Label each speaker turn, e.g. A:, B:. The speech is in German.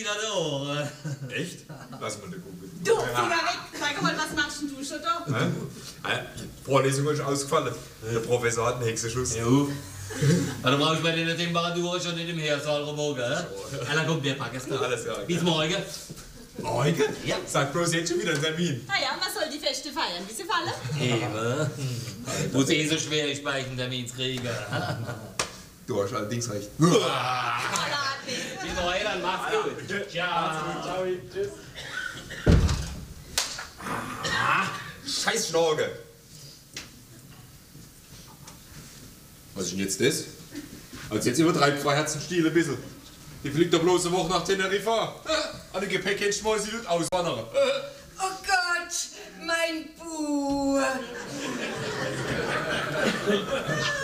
A: geht an die Ohren.
B: Echt? Lass mal gucken.
C: Du, Finger weg! Sag mal, was machst denn du schon da?
B: Vorlesung ist ausgefallen. Der Professor hat einen Hexenschuss.
A: Jo. Da brauchst du bei den Temperaturen schon nicht im Hörsaal rumhocken, hä? Alla, komm, wir packen es noch.
B: Alles klar.
A: Bis morgen.
B: Morgen?
A: Ja.
B: Sag bloß jetzt schon wieder einen Termin.
C: Naja, man soll die Feste feiern, wie sie fallen.
A: Eben. Wo es eh so schwer ist, bei einen Termin zu kriegen.
B: Du hast allerdings recht.
A: Bis morgen, dann mach's gut. Ciao.
B: Ciao. Tschüss. Scheiß Schnorke. Was ist denn jetzt das? Also jetzt übertreibt Frau Herzenstiel ein bisschen. Die fliegt doch bloß eine Woche nach Teneriffa. An den Gepäckchen schmeißen und auswandern.
D: Oh Gott, mein Buh.